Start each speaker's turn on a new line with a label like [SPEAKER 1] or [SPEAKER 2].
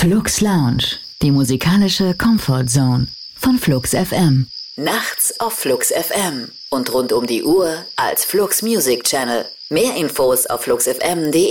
[SPEAKER 1] Flux Lounge, die musikalische Comfort Zone von Flux FM. Nachts auf Flux FM und rund um die Uhr als Flux Music Channel. Mehr Infos auf fluxfm.de.